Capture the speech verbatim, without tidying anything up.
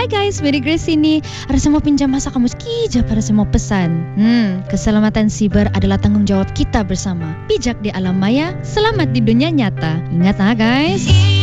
Hai guys, Mary Grace ini. Ada semua pinjam masa kamu sekejap pada semua pesan. Hmm, keselamatan siber adalah tanggungjawab kita bersama. Bijak di alam maya, selamat di dunia nyata. Ingat ah guys.